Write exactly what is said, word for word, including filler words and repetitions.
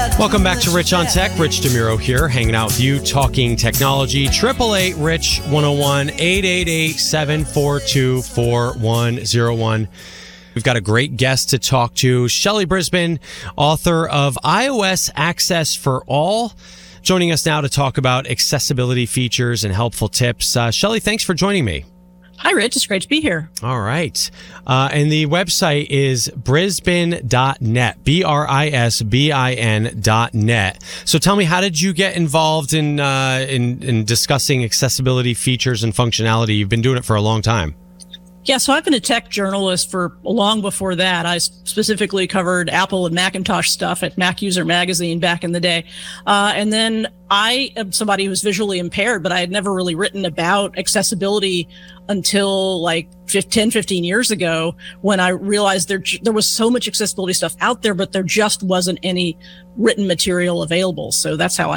Welcome back to Rich on Tech. Rich DeMuro here, hanging out with you, talking technology. eight eight eight, RICH one oh one, eight eight eight, seven four two, four one oh one. We've got a great guest to talk to, Shelly Brisbane, author of iOS Access for All, joining us now to talk about accessibility features and helpful tips. Uh, Shelly, thanks for joining me. Hi, Rich. It's great to be here. All right. Uh, and the website is brisbane dot net, B R I S B I N dot net. So tell me, how did you get involved in, uh, in, in discussing accessibility features and functionality? You've been doing it for a long time. Yeah, so I've been a tech journalist for long before that. I specifically covered Apple and Macintosh stuff at Mac User Magazine back in the day. Uh, and then I am somebody who's visually impaired, but I had never really written about accessibility until like ten, fifteen years ago, when I realized there, there was so much accessibility stuff out there, but there just wasn't any written material available. So that's how I